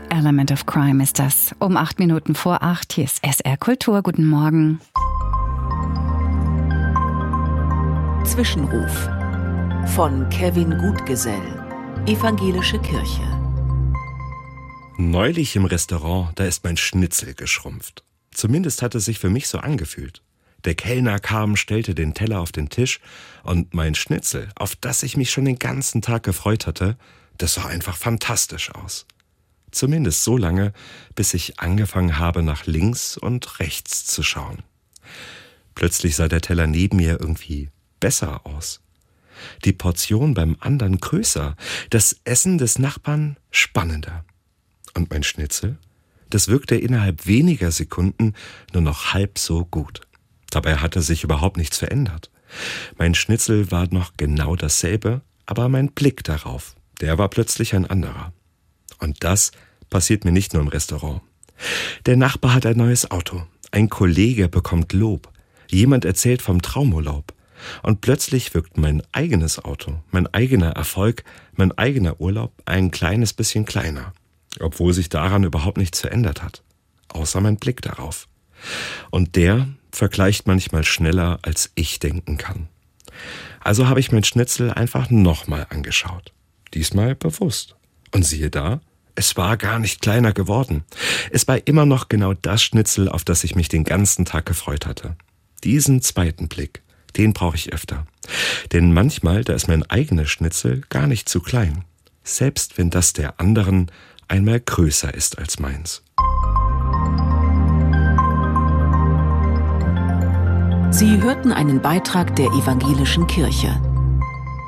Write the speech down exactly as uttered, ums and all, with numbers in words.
Element of Crime ist das. Um acht Minuten vor acht. Hier ist S R Kultur. Guten Morgen. Zwischenruf von Kevin Gutgesell, Evangelische Kirche. Neulich im Restaurant, da ist mein Schnitzel geschrumpft. Zumindest hat es sich für mich so angefühlt. Der Kellner kam, stellte den Teller auf den Tisch und mein Schnitzel, auf das ich mich schon den ganzen Tag gefreut hatte, das sah einfach fantastisch aus. Zumindest so lange, bis ich angefangen habe, nach links und rechts zu schauen. Plötzlich sah der Teller neben mir irgendwie besser aus. Die Portion beim anderen größer, das Essen des Nachbarn spannender. Und mein Schnitzel? Das wirkte innerhalb weniger Sekunden nur noch halb so gut. Dabei hatte sich überhaupt nichts verändert. Mein Schnitzel war noch genau dasselbe, aber mein Blick darauf, der war plötzlich ein anderer. Und das passiert mir nicht nur im Restaurant. Der Nachbar hat ein neues Auto, ein Kollege bekommt Lob, jemand erzählt vom Traumurlaub. Und plötzlich wirkt mein eigenes Auto, mein eigener Erfolg, mein eigener Urlaub ein kleines bisschen kleiner. Obwohl sich daran überhaupt nichts verändert hat. Außer mein Blick darauf. Und der vergleicht manchmal schneller, als ich denken kann. Also habe ich mein Schnitzel einfach nochmal angeschaut. Diesmal bewusst. Und siehe da, es war gar nicht kleiner geworden. Es war immer noch genau das Schnitzel, auf das ich mich den ganzen Tag gefreut hatte. Diesen zweiten Blick, den brauche ich öfter. Denn manchmal, da ist mein eigenes Schnitzel gar nicht zu klein. Selbst wenn das der anderen einmal größer ist als meins. Sie hörten einen Beitrag der Evangelischen Kirche.